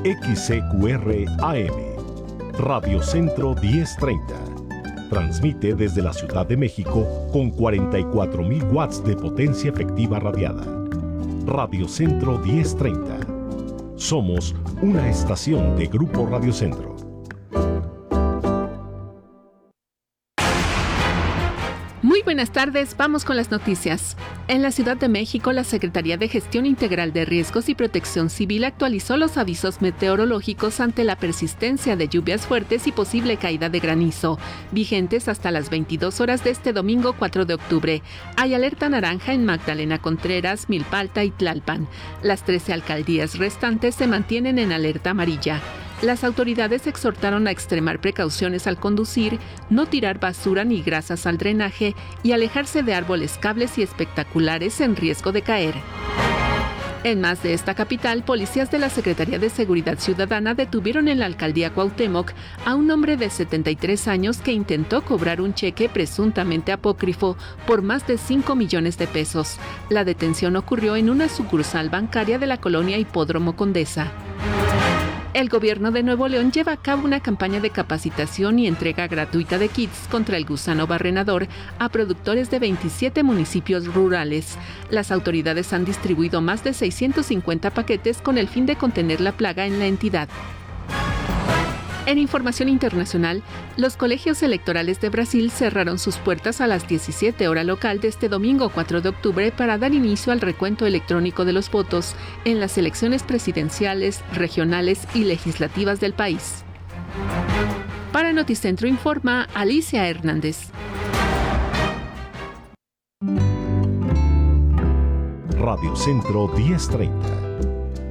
XCQR AM, Radio Centro 1030. Transmite desde la Ciudad de México con 44,000 watts de potencia efectiva radiada. Radio Centro 1030. Somos una estación de Grupo Radio Centro. Muy buenas tardes, vamos con las noticias. En la Ciudad de México, la Secretaría de Gestión Integral de Riesgos y Protección Civil actualizó los avisos meteorológicos ante la persistencia de lluvias fuertes y posible caída de granizo, vigentes hasta las 22 horas de este domingo 4 de octubre. Hay alerta naranja en Magdalena Contreras, Milpalta y Tlalpan. Las 13 alcaldías restantes se mantienen en alerta amarilla. Las autoridades exhortaron a extremar precauciones al conducir, no tirar basura ni grasas al drenaje y alejarse de árboles, cables y espectaculares en riesgo de caer. En más de esta capital, policías de la Secretaría de Seguridad Ciudadana detuvieron en la alcaldía Cuauhtémoc a un hombre de 73 años que intentó cobrar un cheque presuntamente apócrifo por más de 5 millones de pesos. La detención ocurrió en una sucursal bancaria de la colonia Hipódromo Condesa. El gobierno de Nuevo León lleva a cabo una campaña de capacitación y entrega gratuita de kits contra el gusano barrenador a productores de 27 municipios rurales. Las autoridades han distribuido más de 650 paquetes con el fin de contener la plaga en la entidad. En información internacional, los colegios electorales de Brasil cerraron sus puertas a las 17 horas local de este domingo 4 de octubre para dar inicio al recuento electrónico de los votos en las elecciones presidenciales, regionales y legislativas del país. Para Noticentro informa Alicia Hernández. Radio Centro 1030.